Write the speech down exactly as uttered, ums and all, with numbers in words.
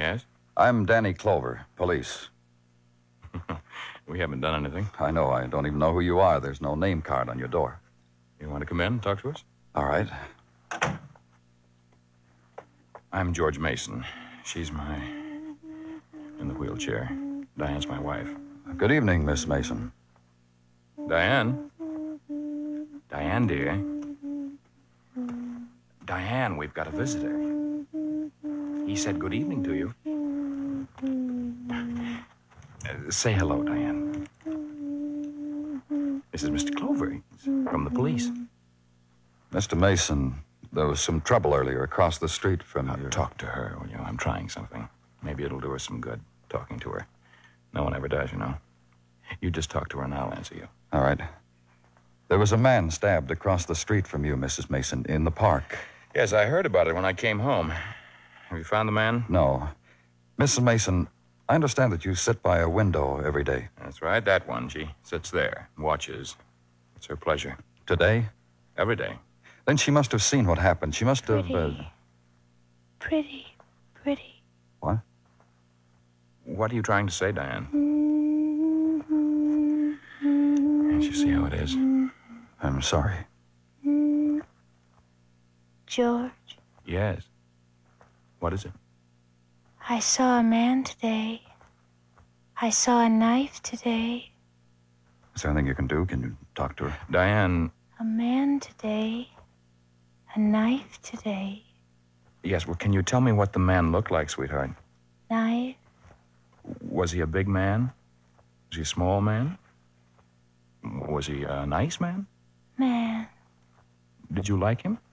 Yes? I'm Danny Clover, police. We haven't done anything. I know. I don't even know who you are. There's no name card on your door. You want to come in and talk to us? All right. I'm George Mason. She's my... in the wheelchair. Diane's my wife. Good evening, Miss Mason. Diane? Diane, dear. Diane, we've got a visitor. He said good evening to you. Uh, say hello, Diane. This is Mister Clover. He's from the police. Mister Mason, there was some trouble earlier across the street from Uh, your... talk to her, will you? I'm trying something. Maybe it'll do her some good, talking to her. No one ever does, you know. You just talk to her and I'll answer you. All right. There was a man stabbed across the street from you, Missus Mason, in the park. Yes, I heard about it when I came home. Have you found the man? No. Missus Mason, I understand that you sit by a window every day. That's right, that one. She sits there, watches. It's her pleasure. Today? Every day. Then she must have seen what happened. She must have... Pretty. Uh... Pretty. Pretty. What? What are you trying to say, Diane? Mm-hmm. Can't you see how it is? I'm sorry. George, Yes. What is it? I saw a man today. I saw a knife today. Is there anything you can do? Can you talk to her? Diane... A man today. A knife today. Yes, well, can you tell me what the man looked like, sweetheart? Knife. Was he a big man? Was he a small man? Was he a nice man? Man. Did you like him?